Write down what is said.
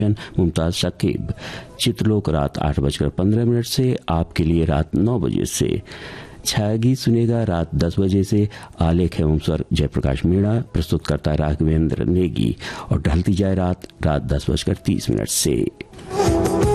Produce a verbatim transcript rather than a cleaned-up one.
मुमताज शकीब। चित्रलोक रात आठ बजकर पंद्रह मिनट से आपके लिए रात नौ बजे से। छायागीत सुनेगा रात दस बजे से। आलेख एवं स्वर जयप्रकाश मीणा, प्रस्तुत करता राघवेंद्र नेगी। और ढलती जाए रात रात दस बजकर तीस मिनट से।